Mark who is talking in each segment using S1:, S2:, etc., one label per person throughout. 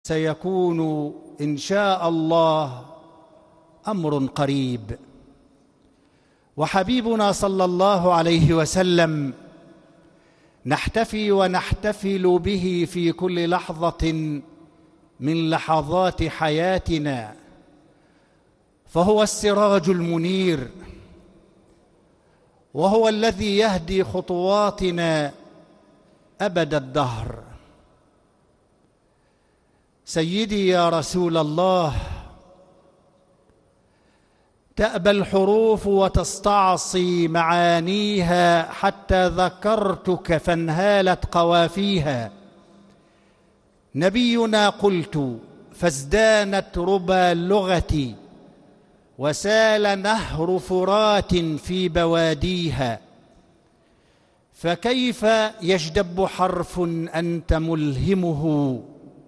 S1: سيكون إن شاء الله أمر قريب، وحبيبنا صلى الله عليه وسلم نحتفي ونحتفل به في كل لحظة من لحظات حياتنا، فهو السراج المنير، وهو الذي يهدي خطواتنا أبد الدهر. سيدي يا رسول الله، تأبى الحروف وتستعصي معانيها حتى ذكرتك فانهالت قوافيها. نبينا قلت فازدانت ربى اللغة، وسال نهر فرات في بواديها. فكيف يجدب حرف أنت ملهمه،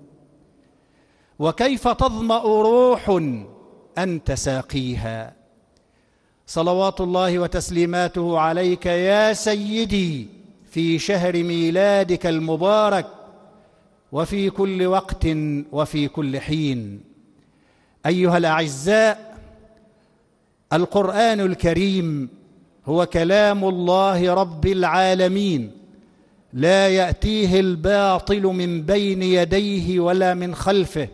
S1: وكيف تظمأ روح أنت ساقيها. صلوات الله وتسليماته عليك يا سيدي في شهر ميلادك المبارك، وفي كل وقت وفي كل حين. أيها الأعزاء، القرآن الكريم هو كلام الله رب العالمين، لا يأتيه الباطل من بين يديه ولا من خلفه.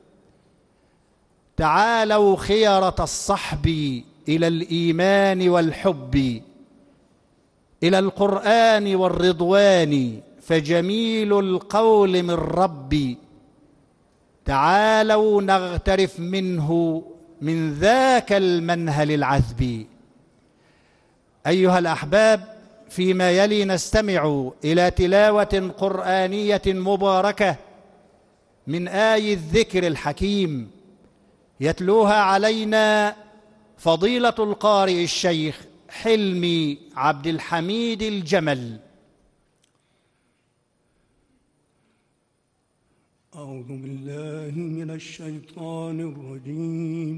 S1: تعالوا خيرة الصحب إلى الإيمان والحب، إلى القرآن والرضوان، فجميل القول من ربي. تعالوا نغترف منه من ذاك المنهل العذب. أيها الأحباب، فيما يلي نستمع إلى تلاوة قرآنية مباركة من آي الذكر الحكيم، يتلوها علينا فضيلة القارئ الشيخ حلمي عبد الحميد الجمل.
S2: أعوذ بالله من الشيطان الرجيم.